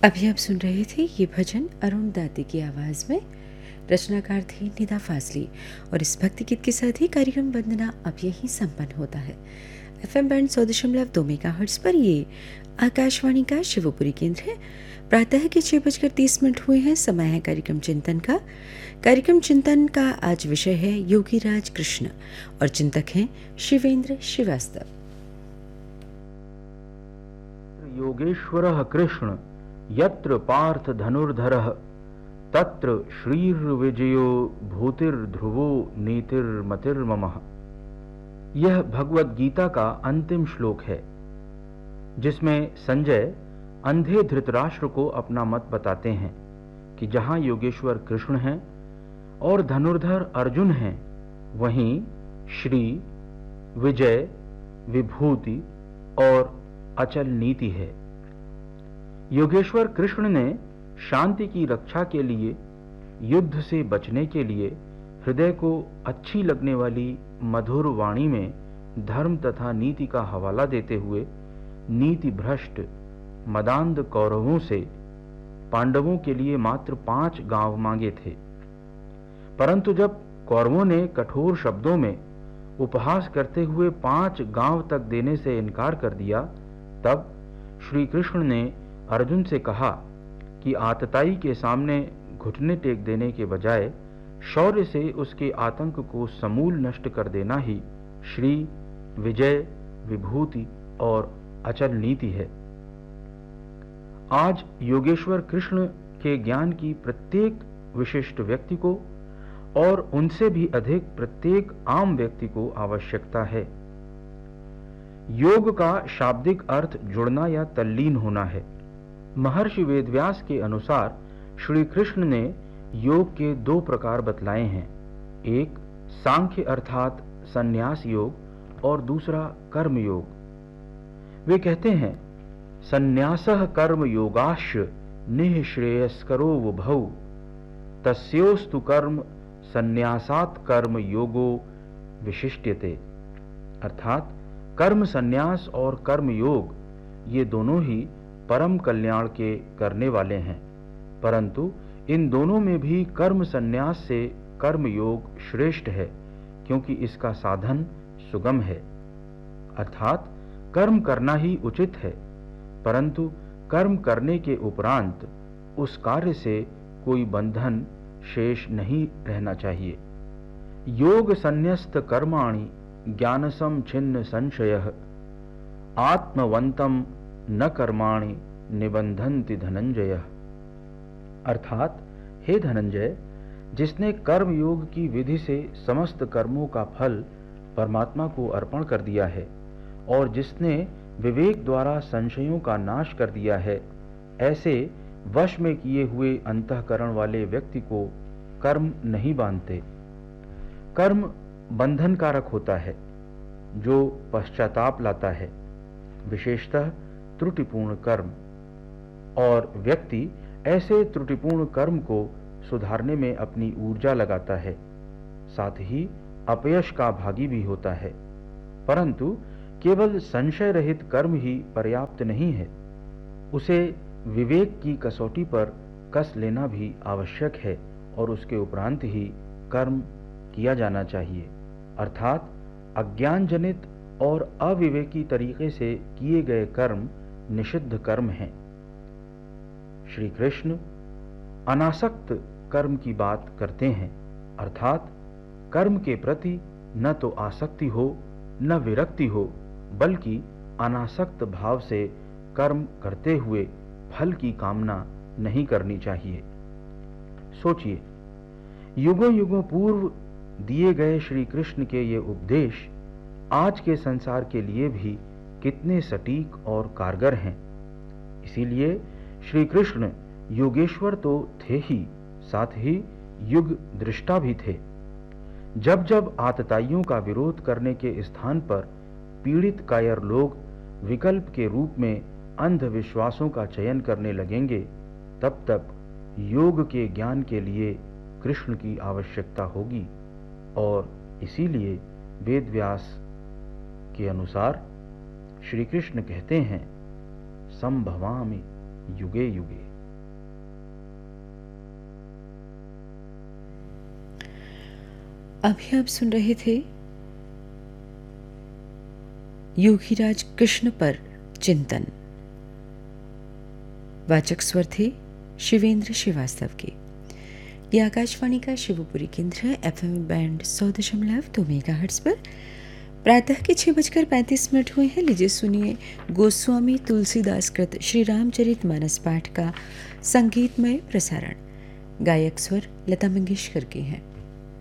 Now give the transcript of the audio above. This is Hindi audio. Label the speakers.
Speaker 1: अभी आप सुन रहे थे ये भजन अरुण दाती की आवाज़ में। रचनाकार थे निदा फाजली और इस भक्ति गीत के साथ ही कार्यक्रम वंदना अब यहीं संपन्न होता है। FM बैंड 100.2 मेगाहर्ट्ज़ पर ये आकाशवाणी का शिवपुरी केंद्र है। प्रातः के 6:30 हुए हैं। समय है कार्यक्रम चिंतन का। कार्यक्रम चिंतन का आज विषय है योगीराज कृष्ण और चिंतक हैं शिवेंद्र श्रीवास्तव।
Speaker 2: योगेश्वरः कृष्ण यत्र पार्थ धनुर्धरः तत्र श्रीर्विजयो भूतिर्ध्रुवो नीतिर्मतिर्ममः। यह भगवद गीता का अंतिम श्लोक है, जिसमें संजय अंधे धृतराष्ट्र को अपना मत बताते हैं कि जहां योगेश्वर कृष्ण हैं और धनुर्धर अर्जुन हैं, वहीं श्री, विजय, विभूति और अचल नीति है। योगेश्वर कृष्ण ने शांति की रक्षा के लिए, युद्ध से बचने के लिए हृदय को अच्छी लगने वाली मधुर वाणी में धर्म तथा नीति का हवाला देते हुए नीति भ्रष्ट मदांध कौरवों से पांडवों के लिए मात्र 5 गांव मांगे थे। परंतु जब कौरवों ने कठोर शब्दों में उपहास करते हुए 5 गांव तक देने से इनकार कर दिया, तब श्री कृष्ण ने अर्जुन से कहा कि आतताई के सामने घुटने टेक देने के बजाय शौर्य से उसके आतंक को समूल नष्ट कर देना ही श्री, विजय, विभूति और अचल नीति है। आज योगेश्वर कृष्ण के ज्ञान की प्रत्येक विशिष्ट व्यक्ति को और उनसे भी अधिक प्रत्येक आम व्यक्ति को आवश्यकता है। योग का शाब्दिक अर्थ जुड़ना या तल्लीन होना है। महर्षि वेदव्यास के अनुसार श्री कृष्ण ने योग के 2 प्रकार बतलाए हैं, एक सांख्य अर्थात संन्यास योग और दूसरा कर्म योग। वे कहते हैं, संन्यासः कर्म योगाश्च निःश्रेयस्करो वुभौ तस्योस्तु कर्म संन्यासात् कर्म योगो विशिष्ट्यते। अर्थात कर्म संन्यास और कर्म योग ये दोनों ही परम कल्याण के करने वाले हैं, परंतु इन दोनों में भी कर्म संन्यास से कर्म योग श्रेष्ठ है, क्योंकि इसका साधन सुगम है। अर्थात कर्म करना ही उचित है, परंतु कर्म करने के उपरांत उस कार्य से कोई बंधन शेष नहीं रहना चाहिए। योग संन्यस्त कर्माणि ज्ञानसम छिन्न संशयः आत्मवंतम न कर्माणि निबंधन्ति धनंजय। अर्थात हे धनंजय, जिसने कर्म योग की विधि से समस्त कर्मों का फल परमात्मा को अर्पण कर दिया है और जिसने विवेक द्वारा संशयों का नाश कर दिया है, ऐसे वश में किए हुए अंतःकरण वाले व्यक्ति को कर्म नहीं बांधते। कर्म बंधन कारक होता है, जो पश्चाताप लाता है, विशेषतः त्रुटिपूर्ण कर्म, और व्यक्ति ऐसे त्रुटिपूर्ण कर्म को सुधारने में अपनी ऊर्जा लगाता है, साथ ही अपयश का भागी भी होता है। परंतु केवल संशय रहित कर्म ही पर्याप्त नहीं है, उसे विवेक की कसौटी पर कस लेना भी आवश्यक है और उसके उपरांत ही कर्म किया जाना चाहिए। अर्थात अज्ञान जनित और अविवेकी तरीके से किए गए कर्म निषिद्ध कर्म हैं। श्री कृष्ण अनासक्त कर्म की बात करते हैं, अर्थात कर्म के प्रति न तो आसक्ति हो न विरक्ति हो, बल्कि अनासक्त भाव से कर्म करते हुए फल की कामना नहीं करनी चाहिए। सोचिए, युगों युगों पूर्व दिए गए श्री कृष्ण के ये उपदेश आज के संसार के लिए भी कितने सटीक और कारगर हैं। इसीलिए श्री कृष्ण योगेश्वर तो थे ही, साथ ही युग दृष्टा भी थे। जब जब आतताइयों का विरोध करने के स्थान पर पीड़ित कायर लोग विकल्प के रूप में अंधविश्वासों का चयन करने लगेंगे, तब तक योग के ज्ञान के लिए कृष्ण की आवश्यकता होगी। और इसीलिए वेदव्यास के अनुसार श्री कृष्ण कहते हैं, संभवामि युगे युगे।
Speaker 1: अभी आप सुन रहे थे योगीराज कृष्ण पर चिंतन। वाचक स्वर थे शिवेंद्र श्रीवास्तव के। ये आकाशवाणी का शिवपुरी केंद्र है, FM बैंड 100.2 मेगाहर्ट्ज पर। प्रातः के 6:35 हुए हैं। लीजिए सुनिए गोस्वामी तुलसीदास कृत श्री रामचरित मानस पाठ का संगीतमय प्रसारण। गायक स्वर लता मंगेशकर के हैं।